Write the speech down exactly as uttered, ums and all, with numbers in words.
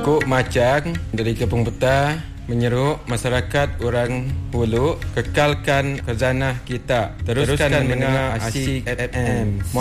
Kok Macang dari Kampung Betah menyeru masyarakat orang Hulu kekalkan khazanah kita. Teruskan, Teruskan mendengar Asyik F M.